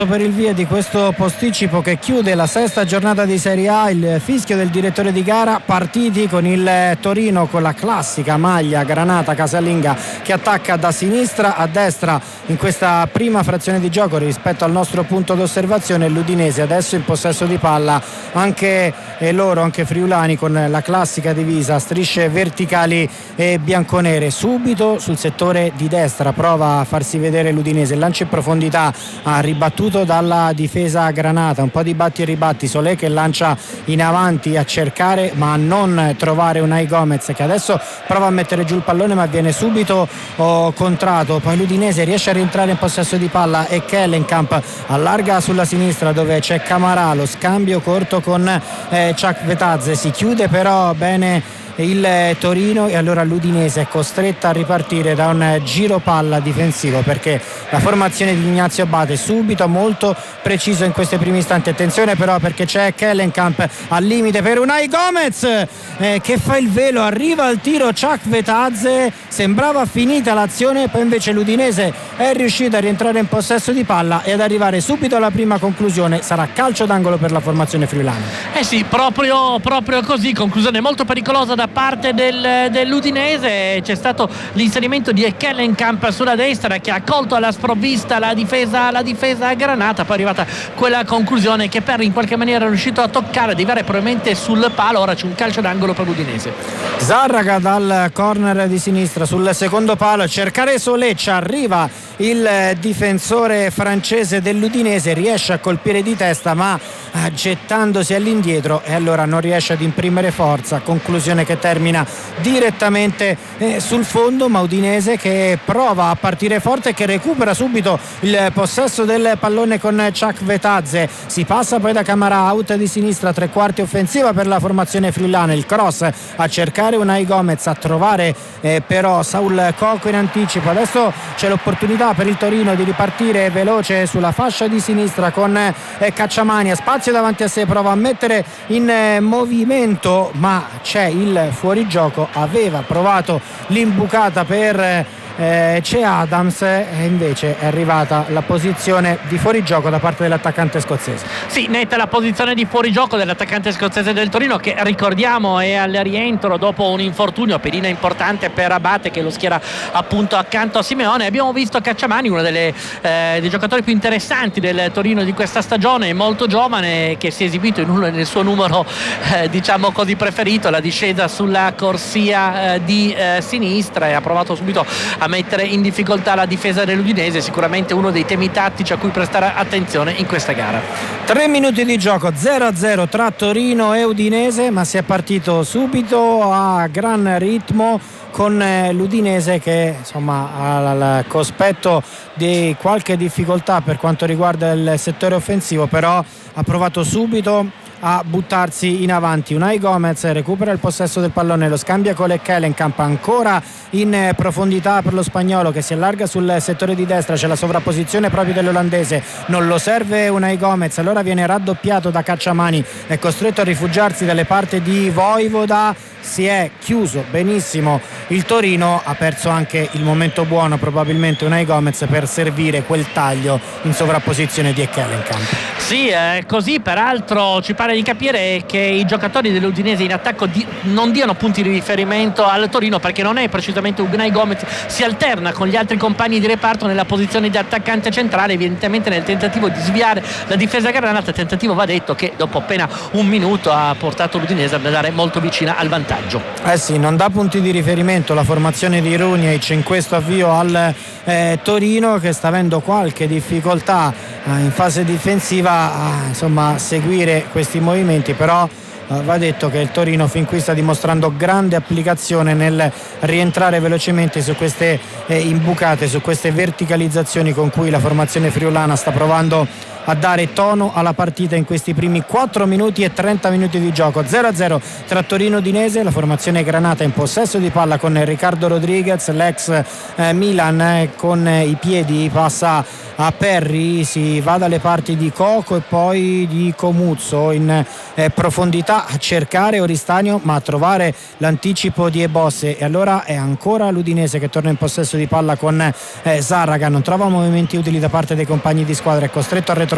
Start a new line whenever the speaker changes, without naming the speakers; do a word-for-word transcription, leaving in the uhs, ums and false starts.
Per il via di questo posticipo che chiude la sesta giornata di Serie A, il fischio del direttore di gara, partiti con il Torino con la classica maglia granata casalinga che attacca da sinistra a destra in questa prima frazione di gioco rispetto al nostro punto d'osservazione. L'Udinese adesso in possesso di palla, anche eh, loro, anche friulani, con la classica divisa strisce verticali e bianconere. Subito sul settore di destra prova a farsi vedere l'Udinese, lancio in profondità, ha ribattuto dalla difesa granata, un po' di batti e ribatti. Solé che lancia in avanti a cercare ma a non trovare Unai Gomez, che adesso prova a mettere giù il pallone ma viene subito oh, contrato. Poi l'Udinese riesce a rientrare in possesso di palla e Kellenkamp allarga sulla sinistra dove c'è Camarà, lo scambio corto con eh, Chakvetadze, si chiude però bene il Torino e allora l'Udinese è costretta a ripartire da un giro palla difensivo, perché la formazione di Ignazio Abate subito molto preciso in questi primi istanti. Attenzione però, perché c'è Kellenkamp al limite per Unai Gomez eh, che fa il velo, arriva al tiro Chakvetadze, sembrava finita l'azione, poi invece l'Udinese è riuscita a rientrare in possesso di palla e ad arrivare subito alla prima conclusione. Sarà calcio d'angolo per la formazione friulana.
Eh sì, proprio, proprio così, conclusione molto pericolosa da parte del, dell'Udinese. C'è stato l'inserimento di Kellenkamp sulla destra che ha colto alla sprovvista la difesa, la difesa granata, poi è arrivata quella conclusione che per in qualche maniera è riuscito a toccare, di arrivare probabilmente sul palo. Ora c'è un calcio d'angolo per l'Udinese.
Zarraga dal corner di sinistra sul secondo palo, cercare Solé, ci arriva il difensore francese dell'Udinese, riesce a colpire di testa ma gettandosi all'indietro e allora non riesce ad imprimere forza, conclusione che termina direttamente eh, sul fondo. Ma Udinese che prova a partire forte e che recupera subito il possesso del pallone con Chakvetadze, si passa poi da Camarà, out di sinistra, tre quarti offensiva per la formazione friulana, il cross a cercare Unai Gomez, a trovare eh, però Saul Coco in anticipo. Adesso c'è l'opportunità per il Torino di ripartire veloce sulla fascia di sinistra con eh, Cacciamani, a spazio davanti a sé, prova a mettere in eh, movimento ma c'è il fuorigioco, aveva provato l'imbucata per eh, c'è Adams e invece è arrivata la posizione di fuorigioco da parte dell'attaccante scozzese.
Sì, netta la posizione di fuorigioco dell'attaccante scozzese del Torino, che ricordiamo è al rientro dopo un infortunio, pedina importante per Abate che lo schiera appunto accanto a Simeone. Abbiamo visto Cacciamani, uno delle, eh, dei giocatori più interessanti del Torino di questa stagione, molto giovane, che si è esibito in uno nel suo numero eh, diciamo così preferito, la discesa sulla corsia eh, di eh, sinistra, e ha provato subito a mettere in difficoltà la difesa dell'Udinese. Sicuramente uno dei temi tattici a cui prestare attenzione in questa gara.
Tre minuti di gioco, zero a zero tra Torino e Udinese, ma si è partito subito a gran ritmo con l'Udinese che insomma al cospetto di qualche difficoltà per quanto riguarda il settore offensivo, però ha provato subito a buttarsi in avanti. Unai Gomez recupera il possesso del pallone, lo scambia con Kellenkamp, ancora in profondità per lo spagnolo che si allarga sul settore di destra, c'è la sovrapposizione proprio dell'olandese, non lo serve Unai Gomez, allora viene raddoppiato da Cacciamani, è costretto a rifugiarsi dalle parti di Vojvoda, si è chiuso benissimo il Torino, ha perso anche il momento buono probabilmente Unai Gomez per servire quel taglio in sovrapposizione di Kellenkamp.
Sì, eh, così peraltro ci pare di capire che i giocatori dell'Udinese in attacco di, non diano punti di riferimento al Torino, perché non è precisamente Unai Gomez, si alterna con gli altri compagni di reparto nella posizione di attaccante centrale, evidentemente nel tentativo di sviare la difesa granata, tentativo va detto che dopo appena un minuto ha portato l'Udinese ad andare molto vicina al vantaggio.
Eh sì, non dà punti di riferimento la formazione di Runjaic in questo avvio al eh, Torino, che sta avendo qualche difficoltà eh, in fase difensiva a insomma seguire questi movimenti, però eh, va detto che il Torino fin qui sta dimostrando grande applicazione nel rientrare velocemente su queste eh, imbucate, su queste verticalizzazioni con cui la formazione friulana sta provando a dare tono alla partita in questi primi quattro minuti e trenta minuti di gioco. Zero a zero tra Torino e Udinese, la formazione granata in possesso di palla con Riccardo Rodriguez, l'ex eh, Milan eh, con eh, i piedi passa a Perry, si va dalle parti di Coco e poi di Comuzzo in eh, profondità a cercare Oristanio ma a trovare l'anticipo di Ebosse, e allora è ancora l'Udinese che torna in possesso di palla con eh, Zarraga, non trova movimenti utili da parte dei compagni di squadra, è costretto a retrocedere